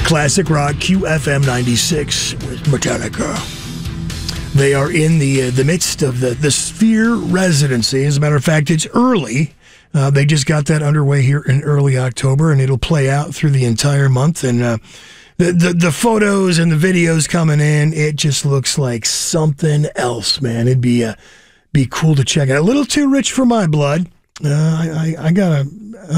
Classic Rock QFM 96 with Metallica. They are in the midst of the Sphere residency. As a matter of fact, it's early. They just got that underway here in early October, and it'll play out through the entire month. And the photos and the videos coming in, it just looks like something else, man. It'd be cool to check out. A little too rich for my blood. I gotta